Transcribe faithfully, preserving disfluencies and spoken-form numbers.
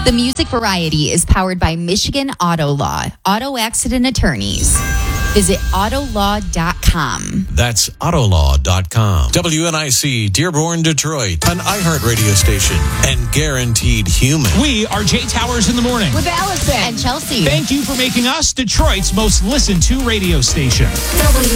The Music Variety is powered by Michigan Auto Law, auto accident attorneys. Visit auto law dot com. That's auto law dot com. W N I C, Dearborn, Detroit, an iHeartRadio station, and guaranteed human. We are Jay Towers in the morning. With Allison and Chelsea. Thank you for making us Detroit's most listened to radio station.